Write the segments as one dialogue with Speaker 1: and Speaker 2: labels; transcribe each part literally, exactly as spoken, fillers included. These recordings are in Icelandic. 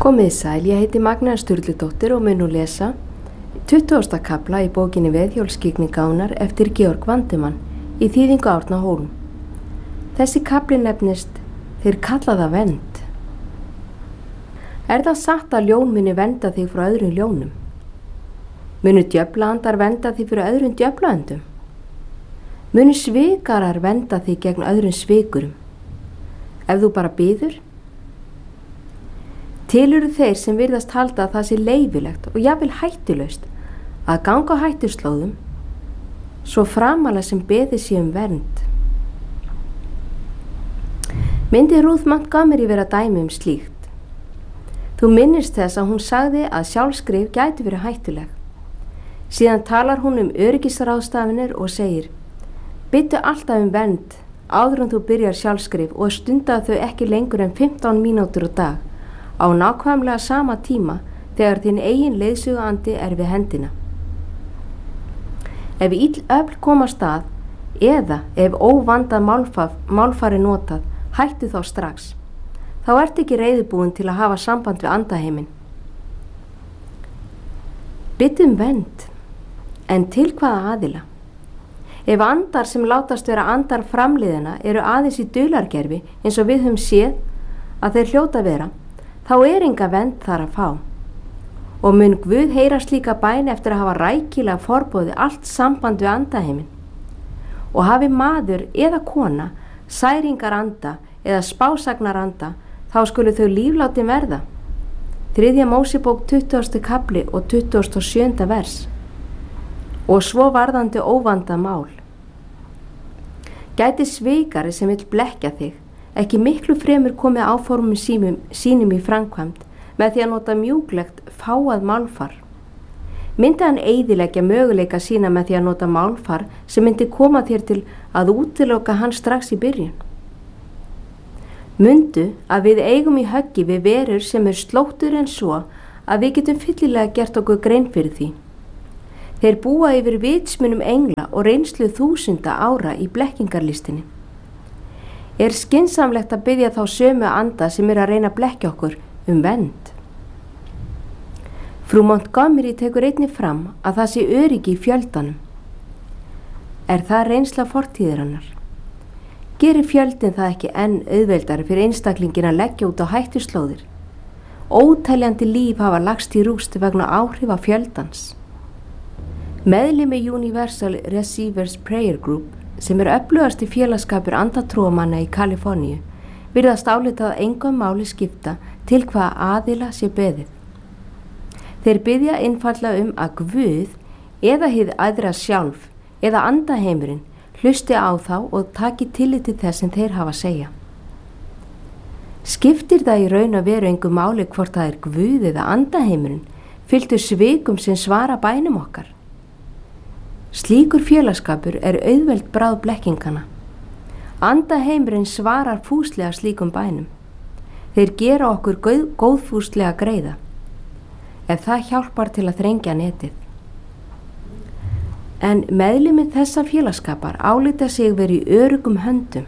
Speaker 1: Komið sæl, ég heiti Magnea Sturludóttir og mun nú lesa tuttugasta kafla í bókinni Veðhjólskyggnigáfnar eftir Georg Vandemann í þýðingu Árna Hólm. Þessi kafli nefnist Þeir kalla það vernd. Er það satt að ljón muni vernda þig frá öðrum ljónum? Munu djöflaandar vernda þig fyrir öðrum djöflaandum? Munu svikarar vernda þig gegn öðrum svikurum? Ef þú bara biður? Til eru þeir sem virðast halda að það sé leyfilegt og jafnvel hættulaust að ganga á hættuslóðum svo framalega sem beðið sé um vernd. Myndi Ruth Montgomery vera dæmi um slíkt. Þú minnist þess að hún sagði að sjálfskrif gæti verið hættuleg. Síðan talar hún um öryggisráðstafanir og segir: Biðdu alltaf um vernd áður en þú byrjar sjálfskrif og stundaðu þau ekki lengur en fimmtán mínútur á dag á nákvæmlega sama tíma þegar þinn eigin leiðsöguandi er við hendina. Ef ill öfl koma af stað eða ef óvandað málfar, málfar er notað, hættu þá strax. Þá ert ekki reiðubúin til að hafa samband við andaheiminn. Biðdu um vernd, en til hvaða aðila? Ef andar sem látast vera andar framliðina eru aðeins í dulargerfi eins og við höfum séð að þeir hljóta vera, þá er enga vernd þar að fá. Og mun Guð heyra slíka bæn eftir að hafa rækilega forboðið allt samband við andaheiminn. Og hafi maður eða kona særingar anda eða spásagnar anda, þá skulu þau líflátin verða. Þriðja Mósebók tuttugasti kafli og tuttugasta og sjöunda vers. Og svo varðandi óvanda mál. Gæti svikari sem vill blekkja þig ekki miklu fremur komið áformum sínum, sínum í framkvæmd með því að nota mjúklegt fáað málfar. Myndi hann eyðileggja möguleika sína með því að nota málfar sem myndi koma þér til að útiloka hann strax í byrjun? Mundu að við eigum í höggi við verur sem er slóttur en svo að við getum fyllilega gert okkur grein fyrir því. Þeir búa yfir vitsmunum engla og reynslu þúsunda ára í blekkingarlistinni. Er skynsamlegt að biðja þá sömu anda sem er að reyna að blekkja okkur um vernd? Frú Montgomery tekur einnig fram að það sé öryggi í fjöldanum. Er það reynsla fortíðar hennar? Gerir fjöldin það ekki enn auðveldari fyrir einstaklingin að leggja út á hættuslóðir? Óteljandi líf hafa lagst í rúst vegna áhrifa fjöldans. Meðlimi Universal Receivers Prayer Group, sem er öflugasti félagskapur andatrúamanna í Kaliforníu, virðast álitað að engum máli skipta til hvaða aðila sé beðið. Þeir biðja einfaldlega um að Guð eða hið æðra sjálf eða andaheimurinn hlusti á þá og taki tillit til þess sem þeir hafa að segja. Skiptir það í raun að veru engum máli hvort það er Guð eða andaheimurinn fylgdu svikum sem svara bænum okkar? Slíkur félagskapur er auðveld bráð blekkingana. Andaheimurinn svarar fúslega slíkum bænum. Þeir gera okkur góð, góðfúslega greiða, ef það hjálpar til að þrengja netið. En meðlimir þessa félagskapar álíta sig verið í öruggum höndum.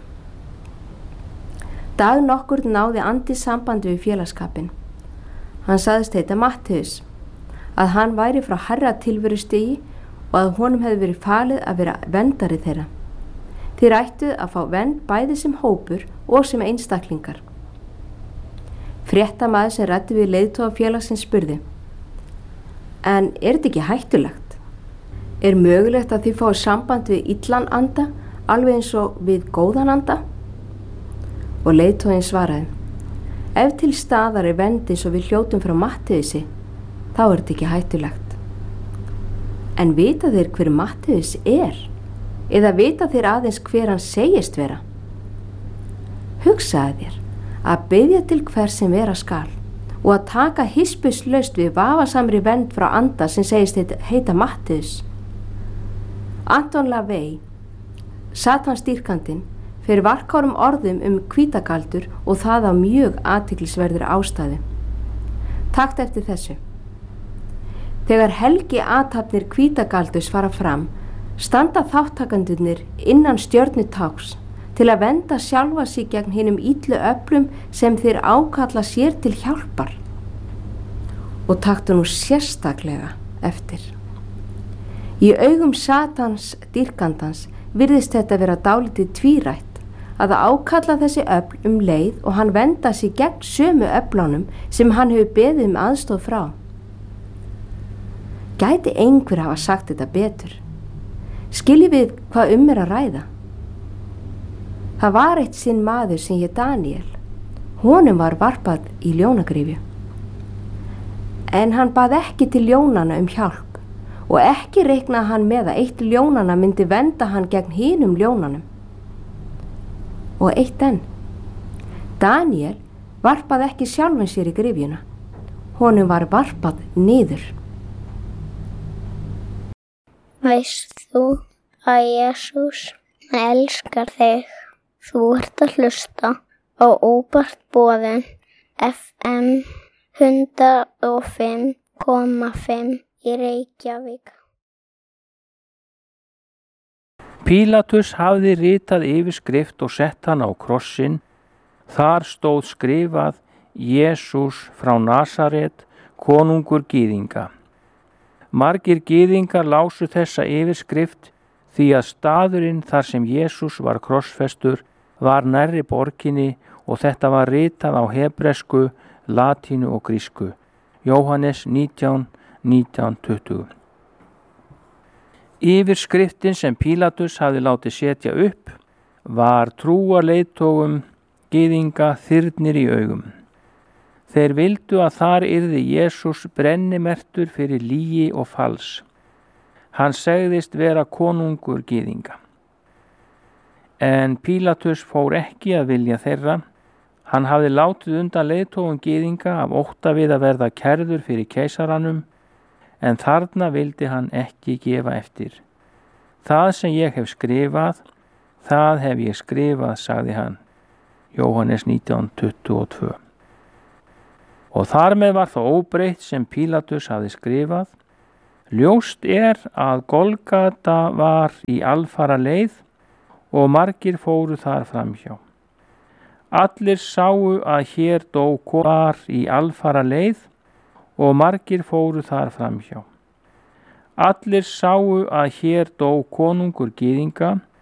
Speaker 1: Dag nokkur náði andi sambandi við félagskapin. Hann sagðist heita Mattheus, að hann væri frá herra tilverustigi og að honum hefði verið falið að vera verndari þeirra. Þeir ættu að fá vernd bæði sem hópur og sem einstaklingar. Fréttamaður sem ræddi við leiðtoga félagsins spurði: En er þetta ekki hættulegt? Er mögulegt að þið fái samband við illan anda alveg eins og við góðan anda? Og leiðtoginn svaraði: Ef til staðar er vernd eins og við hljótum frá Mattheusi, þá er þetta ekki hættulegt. En vita þeir hver Mattheus er? Eða vita þeir aðeins hver hann segist vera? Hugsaðu þér að biðja til hver sem vera skal og að taka hispurslaust við vafasamri vernd frá anda sem segist heita Mattheus. Anton LaVey, satanstýrkandinn, fyrir varkárum orðum um hvítagaldur og það á mjög athyglisverðri ástæðu. Takt eftir þessu. Þegar helgi athafnir hvítagaldurs fara fram, standa þáttakandurnir innan stjörnutáks til að venda sjálfa sig gegn hinum illu öflum sem þeir ákalla sér til hjálpar. og taktu nú sérstaklega eftir. Í augum Satans dýrkandans virðist þetta vera dálítið tvírætt að ákalla þessi öfl um leið og hann venda sig gegn sömu öflunum sem hann hefur beðið um aðstoð frá. Gæti einhver hafa sagt þetta betur? Skiljum við hvað um er að ræða? Það var eitt sinn maður sem hét Daniel. Honum var varpað í ljónagryfju. En hann bað ekki til ljónana um hjálp og ekki reiknaði hann með að eitt ljónana myndi venda hann gegn hinum ljónanum. Og eitt enn. Daniel varpaði ekki sjálfan sér í gryfjuna. Honum var varpað niður.
Speaker 2: Veist þú að Jesús elskar þig? Þú ert að hlusta á Óbart boðin F M hundrað og fimm komma fimm í Reykjavík.
Speaker 3: Pílatus hafði ritað yfirskrift og sett hann á krossinn. Þar stóð skrifað Jesús frá Nasaret, konungur gyðinga. Margir gyðingar lásu þessa yfirskrift því að staðurinn þar sem Jesús var krossfestur var nærri borginni og þetta var ritað á hebresku, latínu og grísku. Jóhannes nítján, nítján tuttugu. Yfirskriftin sem Pílatus hafði látið setja upp var trúarleiðtogum gyðinga þyrnir í augum. Þeir vildu að þar yrði Jesús brennimertur fyrir lygi og fals. Hann segðist vera konungur gyðinga. En Pílatus fór ekki að vilja þeirra. Hann hafði látið undan leiðtogum gyðinga af ótta við að verða kærður fyrir keisaranum, en þarna vildi hann ekki gefa eftir. Það sem ég hef skrifað, það hef ég skrifað, sagði hann. Jóhannes nítján, tuttugu og tvö. Og þar með var það óbreytt sem Pílatus hafði skrifað. Ljóst er að Golgata var í alfara leið og margir fóru þar framhjá. Allir sáu að hér dó var í alfara leið og margir fóru þar framhjá. Allir sáu að hér dó konungur gyðinga